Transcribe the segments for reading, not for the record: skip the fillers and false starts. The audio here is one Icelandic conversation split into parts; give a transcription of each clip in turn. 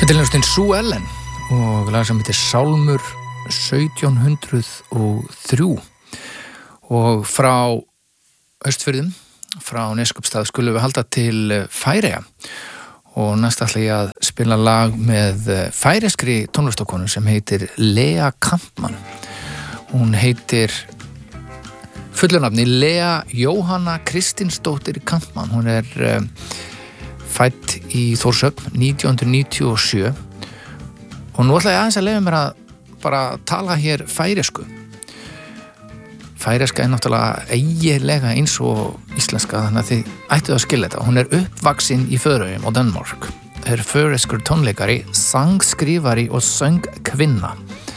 Þetta er hljómsveitin Sue Ellen og lag sem heitir Sálmur 1703 og frá Austfjörðum, frá Neskaupstað skulum við halda til Færeyja og næst ætla ég að spila lag með færeyskri tónlistarkonu sem heitir Lea Kampmann. Hún heitir fullunafni Lea Jóhanna Kristinsdóttir Kampmann. Hún er fædd í Þórshöfn 1997 og nú ætla ég aðeins að leyfa mér að bara tala hér færeysku. Færeyska er náttúrulega eiginlega eins og íslenska, þannig að þið ættuð að skilja þetta. Hún er uppvaksin í Færøyjum og Danmark, er færeyskur tónleikari, sangskrifari og söngkvinna.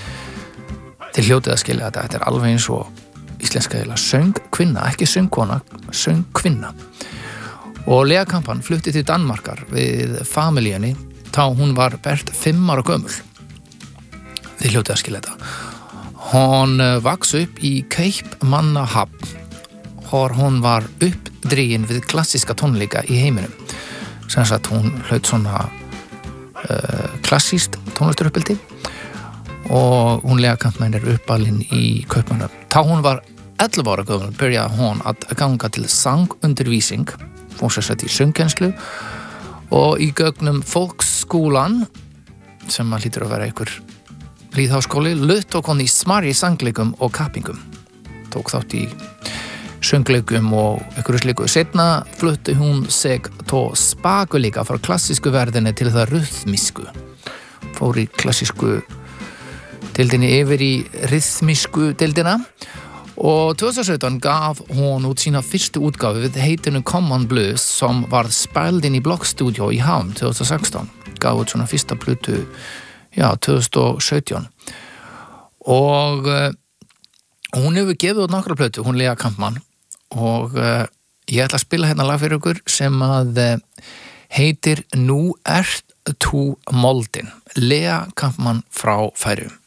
Þið hljótið að skilja þetta, þetta er alveg eins og íslenska eiginlega söngkvinna, ekki söngkona, söngkvinna. Og Lea Kampmann flutti til Danmarkar við familíunni þá hún var bert 5 ára gömul. Þið hljótið að skilja þetta. Hún vaks upp í Kaupmannahöfn og hún var uppdregin við klassíska tónleika í heiminum. Sem sagt hún hlaut svona klassískt tónlistaruppeldi og hún Lea Kampmann er uppalinn í Kaupmannahöfn. Þá hún var 11 ára gömul byrjaði hún að ganga til sangundervísing, fór sér sett í söngkennslu og í gögnum fólksskólan sem að hlýtur að vera einhver lýðháskóli, tók hún í smærri sangleikum og kappingum. Tók þátt í söngleikum og einhverju slíku. Seinna flutti hún sig tó spakuleika frá klassísku verðinni til það rytmísku. Fór í klassísku deildinni yfir í rytmísku deildina. Og 2017 gaf hún út sína fyrstu útgáfu við heitinu Common Blues som var spæld inn í Blockstudio í Havn 2016. Gaf út svona fyrsta plötu 2017. Og hún hefur gefið út nokkra plötu, hún Lea Kampmann. Og ég ætla að spila hérna lag fyrir ykkur sem að heitir Nú ert þú moldin. Lea Kampmann frá Færeyjum.